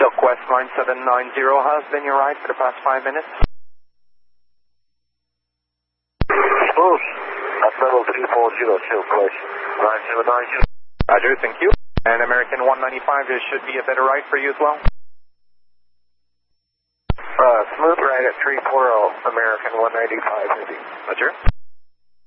Southwest line 790 has been your ride for the past 5 minutes. Smooth. That's level 3402, please. 9790. Roger, thank you. And American 195, there should be a better ride for you as well. Smooth ride at 340, American 195, maybe. Roger.